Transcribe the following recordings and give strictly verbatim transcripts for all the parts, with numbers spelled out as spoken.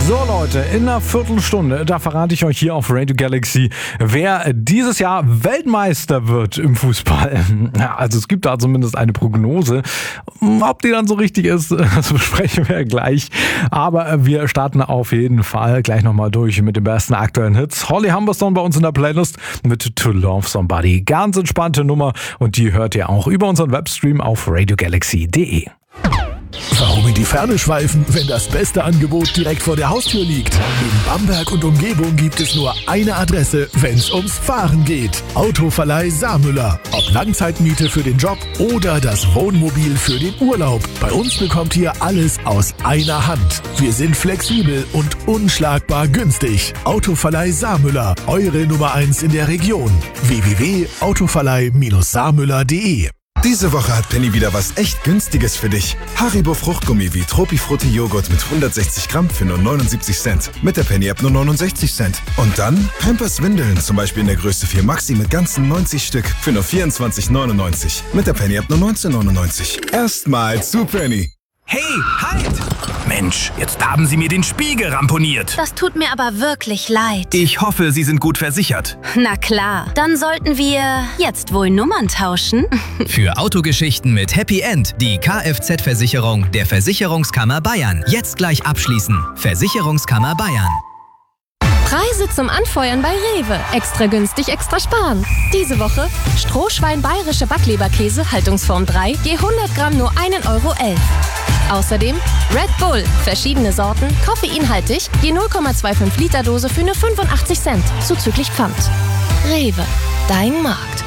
So Leute, in einer Viertelstunde, da verrate ich euch hier auf Radio Galaxy, wer dieses Jahr Weltmeister wird im Fußball. Ja, also es gibt da zumindest eine Prognose. Ob die dann so richtig ist, das besprechen wir gleich. Aber wir starten auf jeden Fall gleich nochmal durch mit den besten aktuellen Hits. Holly Humberstone bei uns in der Playlist mit To Love Somebody. Ganz entspannte Nummer und die hört ihr auch über unseren Webstream auf radio galaxy punkt de. Warum in die Ferne schweifen, wenn das beste Angebot direkt vor der Haustür liegt? In Bamberg und Umgebung gibt es nur eine Adresse, wenn es ums Fahren geht. Autoverleih Saarmüller. Ob Langzeitmiete für den Job oder das Wohnmobil für den Urlaub. Bei uns bekommt ihr alles aus einer Hand. Wir sind flexibel und unschlagbar günstig. Autoverleih Saarmüller. Eure Nummer eins in der Region. w w w punkt autoverleih saarmüller punkt de. Diese Woche hat Penny wieder was echt Günstiges für dich. Haribo Fruchtgummi wie Tropifrutti Joghurt mit hundertsechzig Gramm für nur neunundsiebzig Cent. Mit der Penny-App nur neunundsechzig Cent. Und dann Pampers Windeln, zum Beispiel in der Größe vier Maxi mit ganzen neunzig Stück für nur vierundzwanzig neunundneunzig. Mit der Penny-App nur neunzehn neunundneunzig. Erstmal zu Penny. Hey, halt! Mensch, jetzt haben Sie mir den Spiegel ramponiert. Das tut mir aber wirklich leid. Ich hoffe, Sie sind gut versichert. Na klar, dann sollten wir jetzt wohl Nummern tauschen. Für Autogeschichten mit Happy End die Kfz-Versicherung der Versicherungskammer Bayern. Jetzt gleich abschließen. Versicherungskammer Bayern. Preise zum Anfeuern bei Rewe. Extra günstig, extra sparen. Diese Woche Strohschwein bayerische Backleberkäse, Haltungsform drei, je hundert Gramm nur einen Euro elf. Außerdem Red Bull, verschiedene Sorten, koffeinhaltig, je null Komma fünfundzwanzig Liter Dose für nur fünfundachtzig Cent, zuzüglich Pfand. Rewe, dein Markt.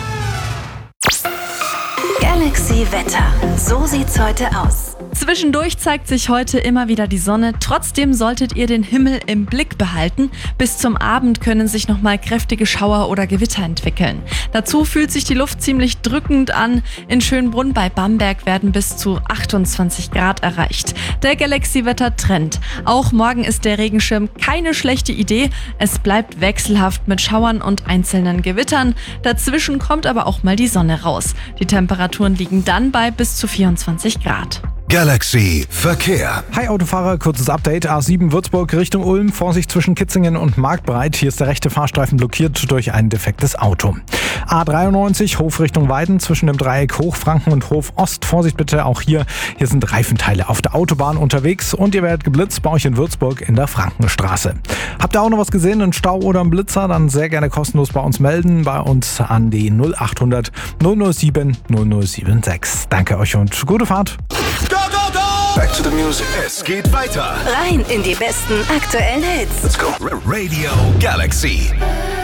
Galaxy Wetter. So sieht's heute aus. Zwischendurch zeigt sich heute immer wieder die Sonne. Trotzdem solltet ihr den Himmel im Blick behalten. Bis zum Abend können sich nochmal kräftige Schauer oder Gewitter entwickeln. Dazu fühlt sich die Luft ziemlich drückend an. In Schönbrunn bei Bamberg werden bis zu achtundzwanzig Grad erreicht. Der Galaxy-Wetter-Trend. Auch morgen ist der Regenschirm keine schlechte Idee. Es bleibt wechselhaft mit Schauern und einzelnen Gewittern. Dazwischen kommt aber auch mal die Sonne raus. Die Temperaturen liegen dann bei bis zu vierundzwanzig Grad. Galaxy Verkehr. Hi Autofahrer, kurzes Update. A sieben Würzburg Richtung Ulm. Vorsicht zwischen Kitzingen und Marktbreit. Hier ist der rechte Fahrstreifen blockiert durch ein defektes Auto. A dreiundneunzig Hof Richtung Weiden zwischen dem Dreieck Hochfranken und Hof Ost. Vorsicht bitte, auch hier. Hier sind Reifenteile auf der Autobahn unterwegs und ihr werdet geblitzt bei euch in Würzburg in der Frankenstraße. Habt ihr auch noch was gesehen, einen Stau oder einen Blitzer? Dann sehr gerne kostenlos bei uns melden. Bei uns an die null achthundert null null sieben null null sieben sechs. Danke euch und gute Fahrt. Go, go, go! Back to the music. Es geht weiter. Rein in die besten aktuellen Hits. Let's go. Radio Galaxy.